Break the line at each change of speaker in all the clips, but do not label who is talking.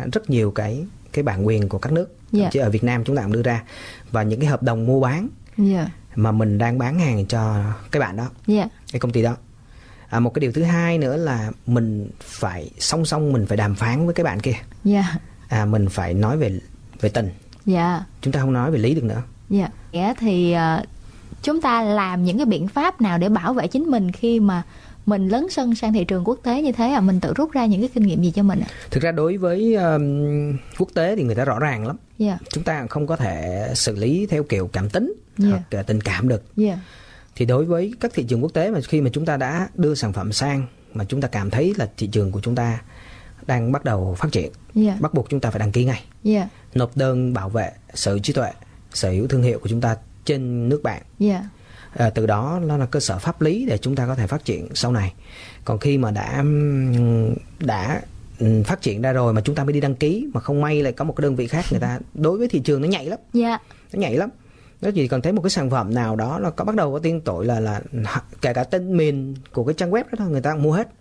rất nhiều cái bản quyền của các nước, chứ ở Việt Nam chúng ta cũng đưa ra, và những cái hợp đồng mua bán mà mình đang bán hàng cho cái bạn đó, cái công ty đó. Một cái điều thứ hai nữa là mình phải song song mình phải đàm phán với cái bạn kia. Mình phải nói về tình. Chúng ta không nói về lý được nữa.
Thì chúng ta làm những cái biện pháp nào để bảo vệ chính mình khi mà mình lấn sân sang thị trường quốc tế như thế? Mình tự rút ra những cái kinh nghiệm gì cho mình ạ?
Thực ra đối với quốc tế thì người ta rõ ràng lắm. Chúng ta không có thể xử lý theo kiểu cảm tính hoặc tình cảm được. Thì đối với các thị trường quốc tế mà khi mà chúng ta đã đưa sản phẩm sang mà chúng ta cảm thấy là thị trường của chúng ta đang bắt đầu phát triển, bắt buộc chúng ta phải đăng ký ngay, nộp đơn bảo vệ sở hữu trí tuệ, sở hữu thương hiệu của chúng ta trên nước bạn. Từ đó nó là cơ sở pháp lý để chúng ta có thể phát triển sau này. Còn khi mà đã phát triển ra rồi mà chúng ta mới đi đăng ký, mà không may lại có một cái đơn vị khác, người ta đối với thị trường nó nhạy lắm. Nó nhạy lắm. Nó chỉ cần thấy một cái sản phẩm nào đó nó có bắt đầu có tên tuổi là kể cả tên miền của cái trang web đó thôi, người ta cũng mua hết.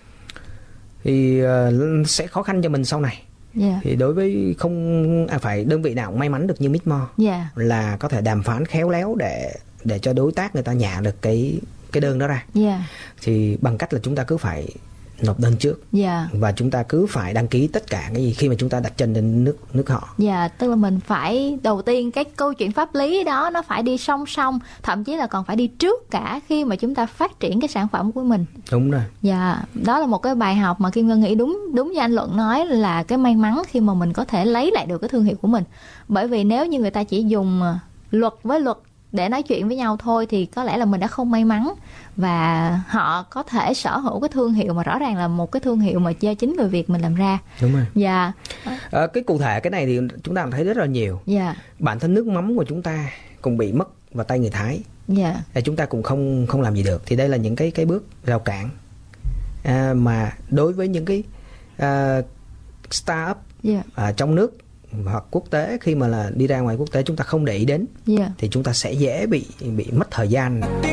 Thì sẽ khó khăn cho mình sau này. Thì đối với không phải đơn vị nào cũng may mắn được như Mixmore, là có thể đàm phán khéo léo để cho đối tác người ta nhả được cái đơn đó ra. Thì bằng cách là chúng ta cứ phải nộp đơn trước, và chúng ta cứ phải đăng ký tất cả cái gì khi mà chúng ta đặt chân đến nước họ.
Tức là mình phải đầu tiên cái câu chuyện pháp lý đó nó phải đi song song, thậm chí là còn phải đi trước cả khi mà chúng ta phát triển cái sản phẩm của mình.
Đúng rồi.
Đó là một cái bài học mà Kim Ngân nghĩ đúng như anh Luận nói, là cái may mắn khi mà mình có thể lấy lại được cái thương hiệu của mình. Bởi vì nếu như người ta chỉ dùng luật với luật để nói chuyện với nhau thôi thì có lẽ là mình đã không may mắn, và họ có thể sở hữu cái thương hiệu mà rõ ràng là một cái thương hiệu mà do chính người Việt mình làm ra.
Đúng rồi. Cái cụ thể cái này thì chúng ta thấy rất là nhiều. Bản thân nước mắm của chúng ta cũng bị mất vào tay người Thái. Chúng ta cũng không làm gì được. Thì đây là những cái bước rào cản mà đối với những cái startup trong nước hoặc quốc tế, khi mà là đi ra ngoài quốc tế chúng ta không để ý đến, thì chúng ta sẽ dễ bị mất thời gian.